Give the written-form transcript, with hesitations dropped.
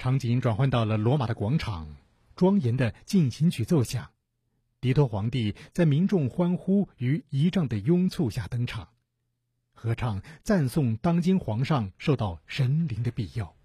场景转换到了罗马的广场，庄严的进行曲奏响，迪托皇帝在民众欢呼与仪仗的拥簇下登场，合唱赞颂当今皇上受到神灵的庇佑。